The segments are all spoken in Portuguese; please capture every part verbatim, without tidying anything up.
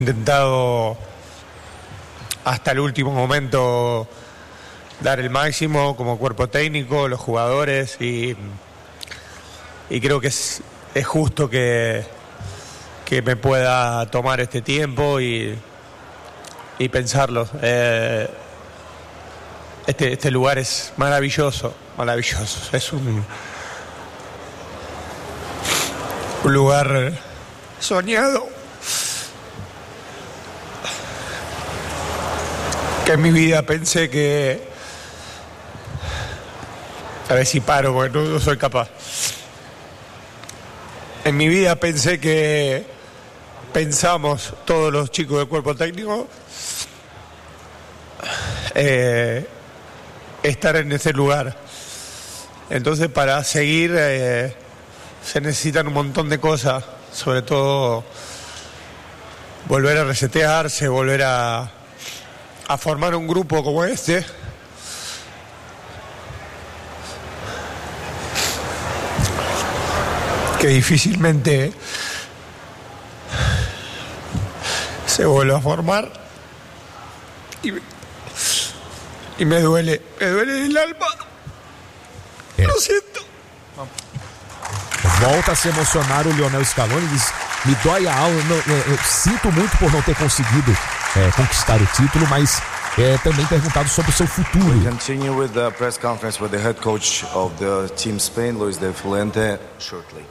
intentado hasta el último momento dar el máximo como cuerpo técnico, los jugadores, y, y creo que es, es justo que, que me pueda tomar este tiempo y, y pensarlo. Eh, este, este lugar es maravilloso, maravilloso. Es un, un lugar soñado, que en mi vida pensé que... A ver si paro, porque no, no soy capaz. En mi vida pensé que pensamos todos los chicos del cuerpo técnico eh, estar en ese lugar. Entonces, para seguir eh, se necesitan un montón de cosas, sobre todo volver a resetearse, volver a, a formar un grupo como este. Que difícilmente se vuelve a formar y, y me duele, me duele el alma. É. Lo siento. Volta a se emocionar o Lionel Scaloni, diz, me dói a alma, eu, eu, eu sinto muito por não ter conseguido é, conquistar o título, mas é também perguntado sobre o seu futuro. We continue with the press conference with the head coach of the team Spain, Luis de la Fuente, shortly.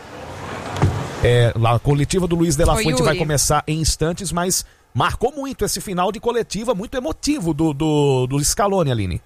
É, a coletiva do Luis de la Fuente vai começar em instantes, mas marcou muito esse final de coletiva, muito emotivo do, do, do Scaloni, Aline.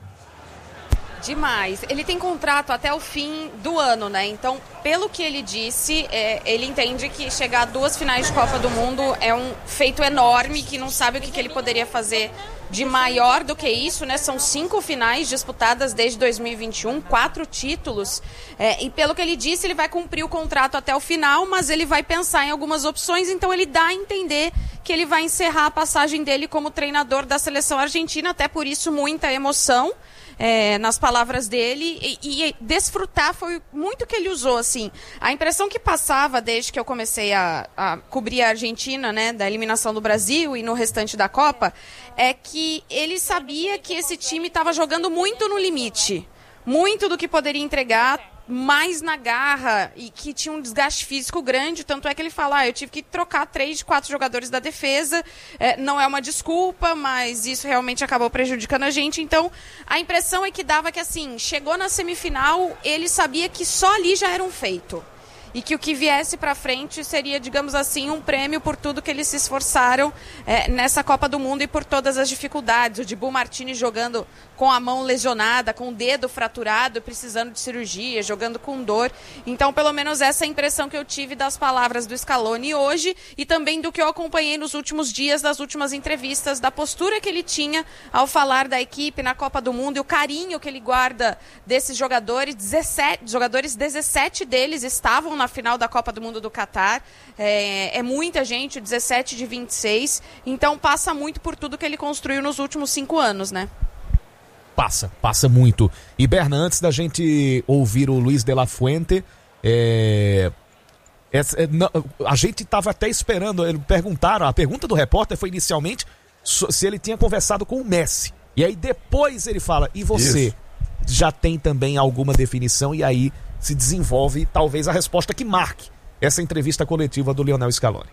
Demais. Ele tem contrato até o fim do ano, né? Então, pelo que ele disse, é, ele entende que chegar a duas finais de Copa do Mundo é um feito enorme, que não sabe o que, que ele poderia fazer de maior do que isso, né? São cinco finais disputadas desde dois mil e vinte e um, quatro títulos. É, e pelo que ele disse, ele vai cumprir o contrato até o final, mas ele vai pensar em algumas opções, então ele dá a entender que ele vai encerrar a passagem dele como treinador da seleção argentina, até por isso muita emoção. É, nas palavras dele, e, e desfrutar foi muito que ele usou, assim. A impressão que passava desde que eu comecei a, a cobrir a Argentina, né, da eliminação do Brasil e no restante da Copa, é que ele sabia que esse time estava jogando muito no limite, muito do que poderia entregar, mais na garra, e que tinha um desgaste físico grande, tanto é que ele fala, ah, eu tive que trocar três de quatro jogadores da defesa, é, não é uma desculpa, mas isso realmente acabou prejudicando a gente. Então a impressão é que dava que, assim, chegou na semifinal, ele sabia que só ali já era um feito, e que o que viesse para frente seria, digamos assim, um prêmio por tudo que eles se esforçaram é, nessa Copa do Mundo e por todas as dificuldades. O Dibu Martínez jogando com a mão lesionada, com o dedo fraturado, precisando de cirurgia, jogando com dor. Então, pelo menos essa é a impressão que eu tive das palavras do Scaloni hoje, e também do que eu acompanhei nos últimos dias, das últimas entrevistas, da postura que ele tinha ao falar da equipe na Copa do Mundo e o carinho que ele guarda desses jogadores. dezessete jogadores, dezessete deles estavam na final da Copa do Mundo do Catar. É, é muita gente, dezessete de vinte e seis. Então passa muito por tudo que ele construiu nos últimos cinco anos, né? Passa, passa muito. E Berna, antes da gente ouvir o Luis de la Fuente, é... É, é, não, a gente estava até esperando, perguntaram, a pergunta do repórter foi inicialmente se ele tinha conversado com o Messi. E aí depois ele fala, e você? Isso. Já tem também alguma definição? E aí se desenvolve talvez a resposta que marque essa entrevista coletiva do Lionel Scaloni.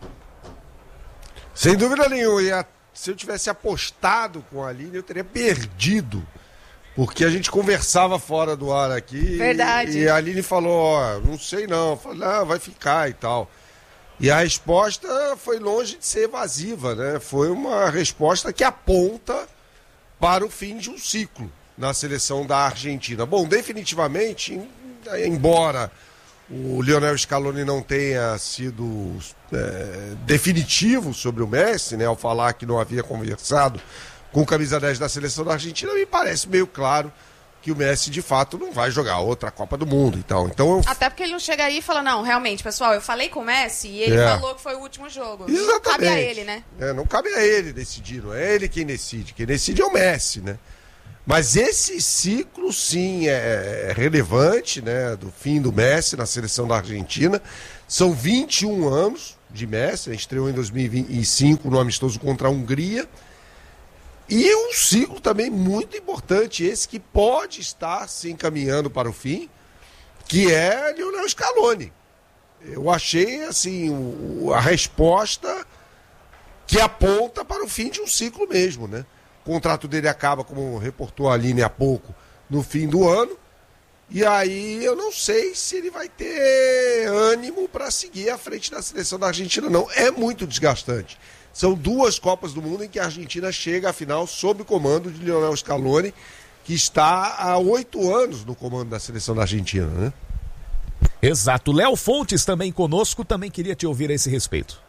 Sem dúvida nenhuma. E a, se eu tivesse apostado com a Aline, eu teria perdido. Porque a gente conversava fora do ar aqui. Verdade. E, e a Aline falou, ó, não sei não. Eu falei, não, vai ficar e tal. E a resposta foi longe de ser evasiva, né? Foi uma resposta que aponta para o fim de um ciclo na seleção da Argentina. Bom, definitivamente, embora o Lionel Scaloni não tenha sido é, definitivo sobre o Messi, né, ao falar que não havia conversado com o camisa dez da seleção da Argentina, me parece meio claro que o Messi, de fato, não vai jogar outra Copa do Mundo. Então, então eu... Até porque ele não chega aí e fala, não, realmente, pessoal, eu falei com o Messi e ele é. falou que foi o último jogo. Exatamente. Não cabe a ele, né? É, não cabe a ele decidir, não é ele quem decide. Quem decide é o Messi, né? Mas esse ciclo, sim, é relevante, né? Do fim do Messi na seleção da Argentina. São vinte e um anos, de Messi, estreou em dois mil e vinte e cinco no amistoso contra a Hungria. E um ciclo também muito importante, esse que pode estar se encaminhando para o fim, que é Lionel Scaloni. Eu achei, assim, o, a resposta que aponta para o fim de um ciclo mesmo, né? O contrato dele acaba, como reportou a Aline há pouco, no fim do ano. E aí eu não sei se ele vai ter ânimo para seguir à frente da seleção da Argentina, não. É muito desgastante. São duas Copas do Mundo em que a Argentina chega à final sob o comando de Lionel Scaloni, que está há oito anos no comando da seleção da Argentina, né? Exato. Léo Fontes também conosco, também queria te ouvir a esse respeito.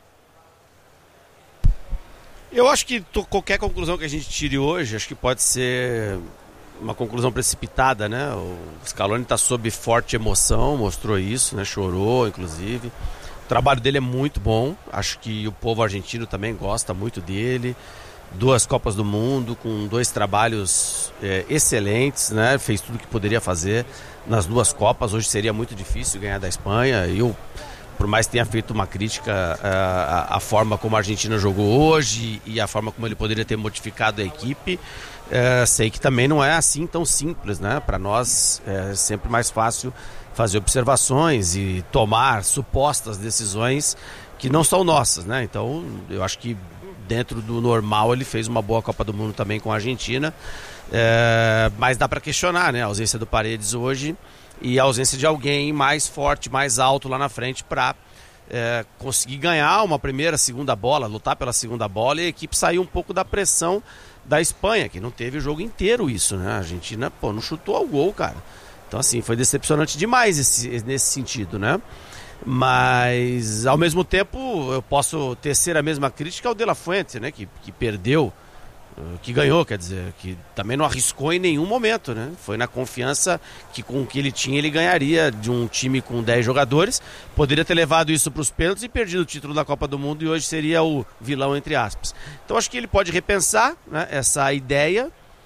Eu acho que tô, qualquer conclusão que a gente tire hoje, acho que pode ser uma conclusão precipitada, né? O Scaloni está sob forte emoção, mostrou isso, né? Chorou, inclusive. O trabalho dele é muito bom, acho que o povo argentino também gosta muito dele. Duas Copas do Mundo, com dois trabalhos é, excelentes, né? Fez tudo o que poderia fazer nas duas Copas. Hoje seria muito difícil ganhar da Espanha. Eu, por mais que tenha feito uma crítica à, à forma como a Argentina jogou hoje e a forma como ele poderia ter modificado a equipe, é, sei que também não é assim tão simples, né? Para nós é sempre mais fácil fazer observações e tomar supostas decisões que não são nossas, né? Então, eu acho que dentro do normal ele fez uma boa Copa do Mundo também com a Argentina, é, mas dá para questionar, né? A ausência do Paredes hoje e a ausência de alguém mais forte, mais alto lá na frente para é, conseguir ganhar uma primeira, segunda bola, lutar pela segunda bola, e a equipe saiu um pouco da pressão da Espanha, que não teve o jogo inteiro isso, né? A Argentina, pô, não chutou ao gol, cara. Então, assim, foi decepcionante demais esse, nesse sentido, né? Mas, ao mesmo tempo, eu posso tecer a mesma crítica ao De La Fuente, né? Que, que perdeu, que ganhou, quer dizer, que também não arriscou em nenhum momento, né? Foi na confiança que com o que ele tinha, ele ganharia de um time com dez jogadores. Poderia ter levado isso para os pênaltis e perdido o título da Copa do Mundo, e hoje seria o vilão, entre aspas. Então, acho que ele pode repensar, né, essa ideia,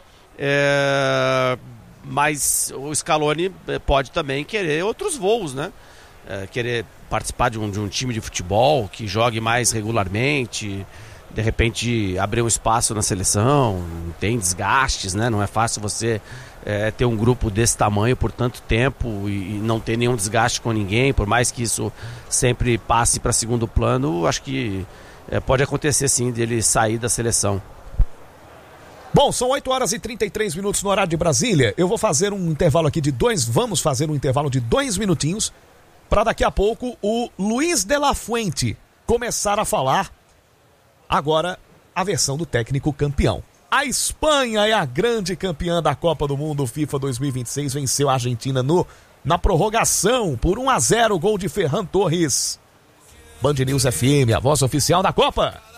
é... mas o Scaloni pode também querer outros voos, né? É, querer participar de um, de um time de futebol que jogue mais regularmente, de repente abrir um espaço na seleção. Tem desgastes, né? Não é fácil você é, ter um grupo desse tamanho por tanto tempo e, e não ter nenhum desgaste com ninguém, por mais que isso sempre passe para segundo plano. Acho que é, pode acontecer sim dele sair da seleção. Bom, são oito horas e trinta e três minutos no horário de Brasília. Eu vou fazer um intervalo aqui de dois, vamos fazer um intervalo de dois minutinhos, para daqui a pouco o Luiz de la Fuente começar a falar agora a versão do técnico campeão. A Espanha é a grande campeã da Copa do Mundo FIFA dois mil e vinte e seis, venceu a Argentina no, na prorrogação por um a zero, gol de Ferran Torres. Band News F M, a voz oficial da Copa.